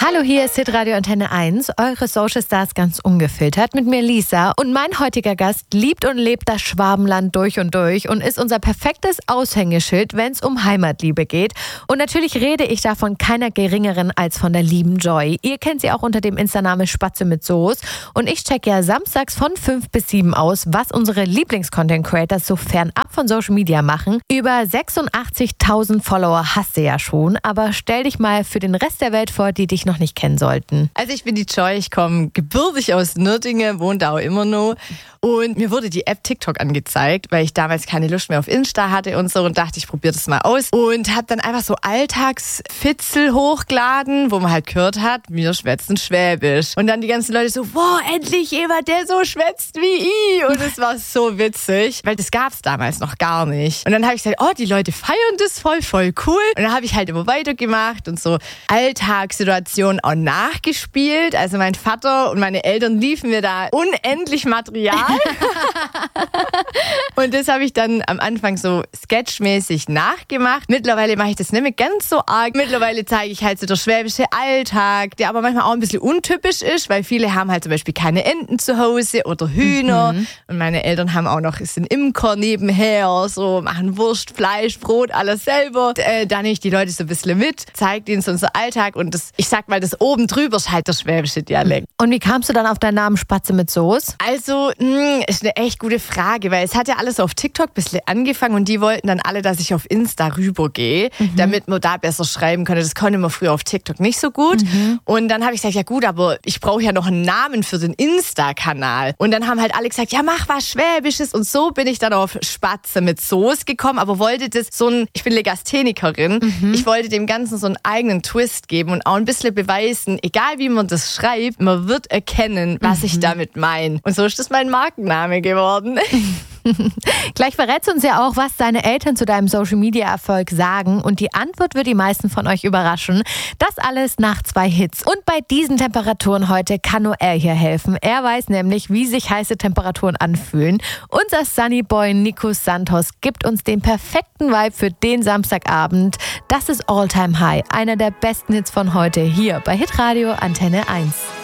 Hallo, hier ist Hitradio Antenne 1, eure Social Stars ganz ungefiltert mit mir Lisa. Und mein heutiger Gast liebt und lebt das Schwabenland durch und durch und ist unser perfektes Aushängeschild, wenn es um Heimatliebe geht. Und natürlich rede ich da von keiner geringeren als von der lieben Joy. Ihr kennt sie auch unter dem Insta-Name Spatze mit Soße. Und ich check ja samstags von 5 bis 7 aus, was unsere Lieblings-Content-Creators so fernab von Social Media machen. Über 86.000 Follower hast du ja schon, aber stell dich mal für den Rest der Welt vor, die dich noch nicht kennen sollten. Also ich bin die Joy, ich komme gebürtig aus Nördingen, wohne da auch immer noch. Und mir wurde die App TikTok angezeigt, weil ich damals keine Lust mehr auf Insta hatte und so und dachte, ich probiere das mal aus. Und habe dann einfach so Alltagsfitzel hochgeladen, wo man halt gehört hat, wir schwätzen Schwäbisch. Und dann die ganzen Leute so, wow, endlich jemand, der so schwätzt wie ich. Und es war so witzig, weil das gab's damals noch gar nicht. Und dann habe ich gesagt, oh, die Leute feiern das voll cool. Und dann habe ich halt immer weitergemacht und so Alltagssituationen auch nachgespielt. Also mein Vater und meine Eltern liefen mir da unendlich Material. Und das habe ich dann am Anfang so sketchmäßig nachgemacht. Mittlerweile mache ich das nicht mehr ganz so arg. Mittlerweile zeige ich halt so der schwäbische Alltag, der aber manchmal auch ein bisschen untypisch ist, weil viele haben halt zum Beispiel keine Enten zu Hause oder Hühner. Und meine Eltern haben auch noch, sind Imker nebenher, so machen Wurst, Fleisch, Brot, alles selber. Da nehme ich die Leute so ein bisschen mit, zeige ihnen so unser Alltag und das, ich sag mal, das oben drüber ist halt der schwäbische Dialekt. Und wie kamst du dann auf deinen Namen Spatze mit Soße? Also, ist eine echt gute Frage, weil es hat ja alles auf TikTok ein bisschen angefangen und die wollten dann alle, dass ich auf Insta rübergehe, damit man da besser schreiben konnte. Das konnte man früher auf TikTok nicht so gut. Und dann habe ich gesagt, ja gut, aber ich brauche ja noch einen Namen für den Insta-Kanal. Und dann haben halt alle gesagt, ja mach was Schwäbisches. Und so bin ich dann auf Spatze mit Soße gekommen, aber wollte das ich bin Legasthenikerin, ich wollte dem Ganzen so einen eigenen Twist geben und auch ein bisschen beweisen, egal wie man das schreibt, man wird erkennen, was ich damit meine. Und so ist das mein Markenname geworden. Gleich verrätst du uns ja auch, was deine Eltern zu deinem Social-Media-Erfolg sagen. Und die Antwort wird die meisten von euch überraschen. Das alles nach 2 Hits. Und bei diesen Temperaturen heute kann nur er hier helfen. Er weiß nämlich, wie sich heiße Temperaturen anfühlen. Unser Sunnyboy Nico Santos gibt uns den perfekten Vibe für den Samstagabend. Das ist All Time High, einer der besten Hits von heute hier bei Hitradio Antenne 1.